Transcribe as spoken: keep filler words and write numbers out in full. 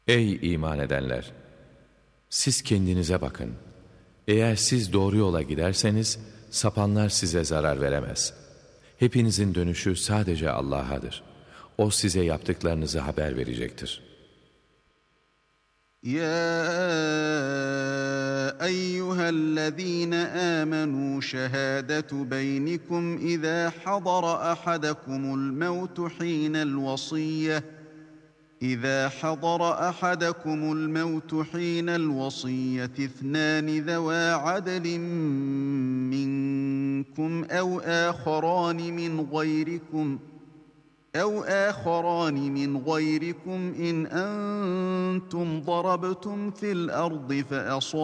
Ey iman edenler! Siz kendinize bakın. Eğer siz doğru yola giderseniz, sapanlar size zarar veremez. Hepinizin dönüşü sadece Allah'adır. O size yaptıklarınızı haber verecektir. يا أيها الذين آمنوا شهادة بينكم إذا حضر أحدكم الموت حين الوصية إذا حضر أحدكم الموت حين الوصية اثنان ذوا عدل منكم أو آخران من غيركم أو آخران من غيركم إن أنتم ضربتم في الأرض فأصابتكم